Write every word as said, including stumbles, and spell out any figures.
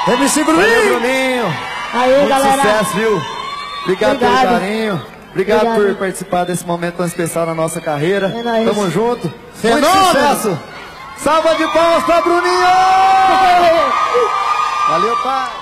M C Bruninho! Valeu, Bruninho! Aí, muito galera. sucesso, viu? Obrigado, Obrigado. pelo carinho. Obrigado, Obrigado por participar desse momento tão especial na nossa carreira. É nóis. Tamo junto. Fenômeno. Muito sucesso! Salva de palmas pra Bruninho! Valeu, pai!